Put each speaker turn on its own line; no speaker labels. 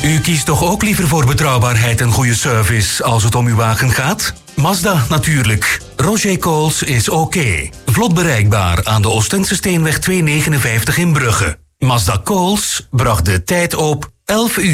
U kiest toch ook liever voor betrouwbaarheid en goede service als het om uw wagen gaat? Mazda natuurlijk. Roger Coles is oké. Vlot bereikbaar aan de Oostense Steenweg 259 in Brugge. Mazda Coles bracht de tijd op 11 uur.